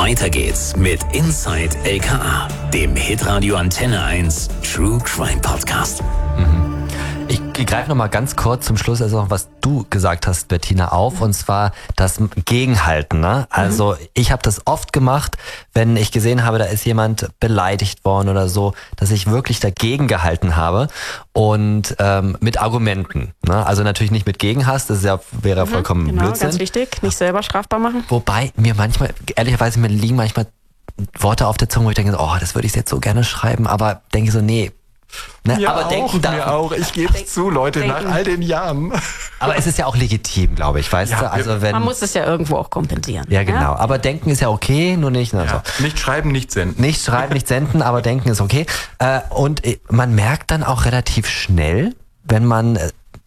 Weiter geht's mit Inside LKA, dem Hitradio Antenne 1 True Crime Podcast. Ich greife noch mal ganz kurz zum Schluss also noch, was du gesagt hast, Bettina, auf, und zwar das Gegenhalten. Ne? Also ich habe das oft gemacht, wenn ich gesehen habe, da ist jemand beleidigt worden oder so, dass ich wirklich dagegen gehalten habe und mit Argumenten. Ne? Also natürlich nicht mit Gegenhass, das wäre vollkommen Blödsinn. Ganz wichtig, nicht selber strafbar machen. Wobei mir manchmal, ehrlicherweise, mir liegen manchmal Worte auf der Zunge, wo ich denke, oh, das würde ich jetzt so gerne schreiben, aber denke so, nee. Ne, Mir aber auch, denken darf. mir auch. Ich gebe es zu, Leute, nach all den Jahren. Aber es ist ja auch legitim, glaube ich, weißt du? Also wenn, Man muss es ja irgendwo auch kompensieren. ja, genau. Ja? Aber denken ist ja okay, nur nicht. Also. Ja. Nicht schreiben, nicht senden. Nicht schreiben, nicht senden, aber denken ist okay. Und man merkt dann auch relativ schnell, wenn man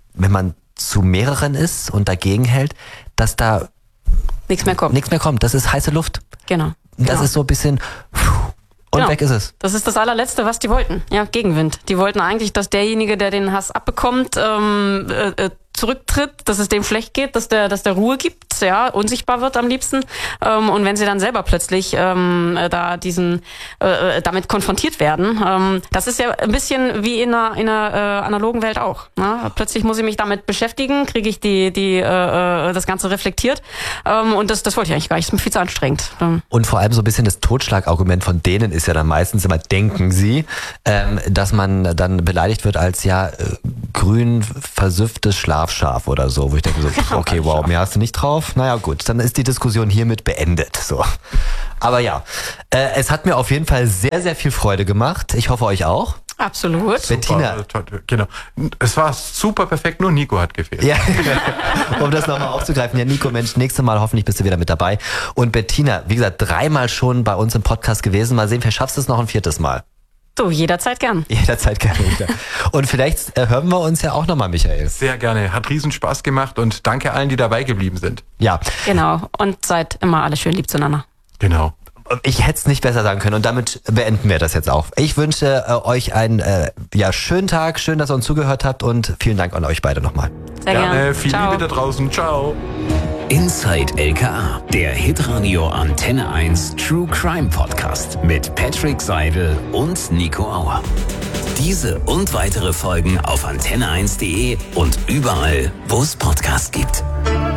zu mehreren ist und dagegen hält, dass da nichts mehr kommt. Das ist heiße Luft. Genau. Das ist so ein bisschen... Und weg ist es. Das ist das allerletzte, was die wollten. Ja, Gegenwind. Die wollten eigentlich, dass derjenige, der den Hass abbekommt, zurücktritt, dass es dem schlecht geht, dass der Ruhe gibt, ja, unsichtbar wird am liebsten. Und wenn sie dann selber plötzlich damit konfrontiert werden, das ist ja ein bisschen wie in einer analogen Welt auch. Ne? Plötzlich muss ich mich damit beschäftigen, kriege ich das Ganze reflektiert. Und das wollte ich eigentlich gar nicht. Das ist mir viel zu anstrengend. Und vor allem so ein bisschen das Totschlagargument von denen ist ja dann meistens immer, denken sie, dass man dann beleidigt wird als grün versüfftes Schlafschaf oder so, wo ich denke so, okay, wow, mehr hast du nicht drauf? Naja gut, dann ist die Diskussion hiermit beendet. So. Aber ja, es hat mir auf jeden Fall sehr, sehr viel Freude gemacht. Ich hoffe euch auch. Absolut. Bettina. Super, genau. Es war super perfekt, nur Nico hat gefehlt. Ja, um das nochmal aufzugreifen. Ja, Nico, Mensch, nächstes Mal hoffentlich bist du wieder mit dabei. Und Bettina, wie gesagt, 3-mal schon bei uns im Podcast gewesen. Mal sehen, vielleicht schaffst du es noch ein 4. Mal. Du, jederzeit gern. Jederzeit gerne wieder. Und vielleicht hören wir uns ja auch nochmal, Michael. Sehr gerne. Hat riesen Spaß gemacht und danke allen, die dabei geblieben sind. Ja. Genau. Und seid immer alle schön lieb zueinander. Genau. Ich hätte es nicht besser sagen können und damit beenden wir das jetzt auch. Ich wünsche euch einen schönen Tag, schön, dass ihr uns zugehört habt und vielen Dank an euch beide nochmal. Sehr gerne. Viel Liebe da draußen. Ciao. Inside LKA, der Hitradio Antenne 1 True Crime Podcast mit Patrick Seidel und Nico Auer. Diese und weitere Folgen auf antenne1.de und überall, wo es Podcasts gibt.